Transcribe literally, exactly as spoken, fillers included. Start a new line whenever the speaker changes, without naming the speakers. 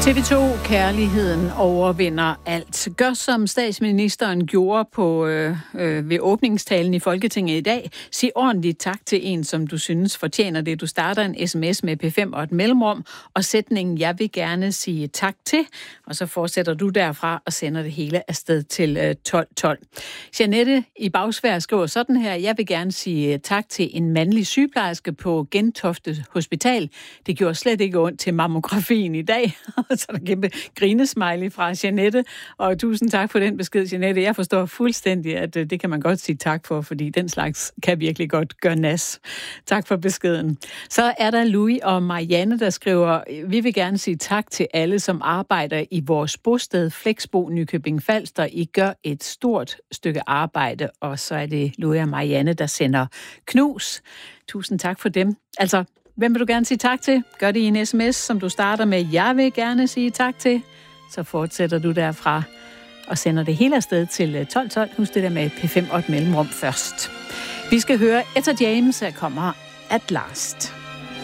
T V to, kærligheden overvinder alt. Gør som statsministeren gjorde på, øh, øh, ved åbningstalen i Folketinget i dag. Sig ordentligt tak til en, som du synes fortjener det. Du starter en sms med P fem og et mellemrum, og sætningen, jeg vil gerne sige tak til. Og så fortsætter du derfra og sender det hele afsted til øh, tolv tolv. Jeanette i Bagsværd skriver sådan her, jeg vil gerne sige tak til en mandlig sygeplejerske på Gentofte Hospital. Det gjorde slet ikke ondt til mammografien i dag. Så er der kæmpe grinesmiley fra Jeanette, og tusind tak for den besked, Jeanette. Jeg forstår fuldstændig, at det kan man godt sige tak for, fordi den slags kan virkelig godt gøre nas. Tak for beskeden. Så er der Louis og Marianne, der skriver, vi vil gerne sige tak til alle, som arbejder i vores bosted Flexbo Nykøbing Falster. I gør et stort stykke arbejde, og så er det Louis og Marianne, der sender knus. Tusind tak for dem. Altså, hvem vil du gerne sige tak til? Gør det i en sms, som du starter med, jeg vil gerne sige tak til. Så fortsætter du derfra og sender det hele afsted til tolv tolv. Husk det der med P fem og et mellemrum først. Vi skal høre Etta James, der kommer at last.